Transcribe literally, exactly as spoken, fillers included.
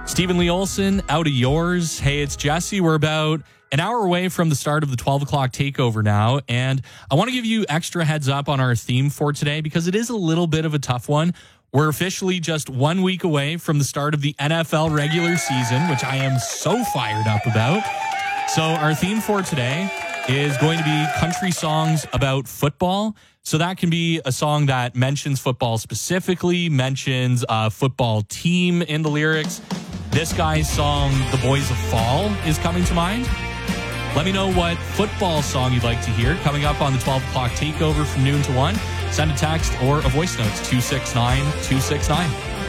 Stephen Lee Olson, out of yours. Hey, it's Jesse. We're about an hour away from the start of the twelve o'clock takeover now. And I want to give you extra heads up on our theme for today because it is a little bit of a tough one. We're officially just one week away from the start of the N F L regular season, which I am so fired up about. So our theme for today is going to be country songs about football. So that can be a song that mentions football specifically, mentions a football team in the lyrics. This guy's song, The Boys of Fall, is coming to mind. Let me know what football song you'd like to hear coming up on the twelve o'clock takeover from noon to one. Send a text or a voice note to two six nine two six nine.